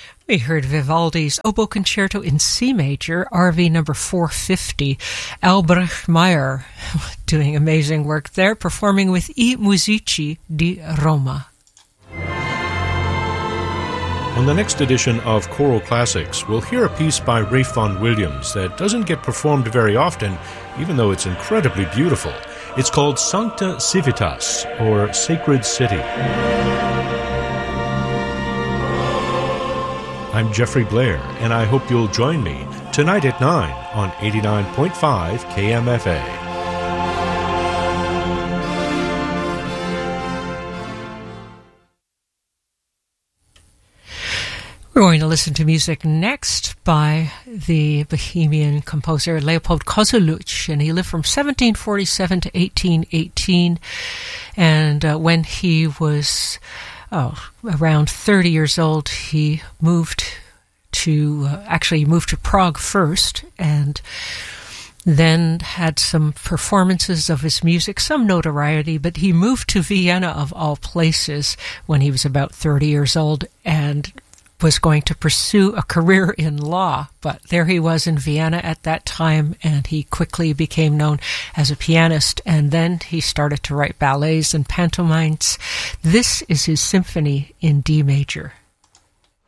We heard Vivaldi's Oboe Concerto in C major, RV number 450. Albrecht Meyer doing amazing work there, performing with I Musici di Roma. On the next edition of Choral Classics, we'll hear a piece by Ralph Vaughan Williams that doesn't get performed very often, even though it's incredibly beautiful. It's called Sancta Civitas, or Sacred City. I'm Jeffrey Blair, and I hope you'll join me tonight at 9 on 89.5 KMFA. We're going to listen to music next by the Bohemian composer Leopold Kozeluch, and he lived from 1747 to 1818, and when he was around 30 years old, he moved to Prague first, and then had some performances of his music, some notoriety, but he moved to Vienna, of all places, when he was about 30 years old, and was going to pursue a career in law, but there he was in Vienna at that time, and he quickly became known as a pianist, and then he started to write ballets and pantomimes. This is his symphony in D major.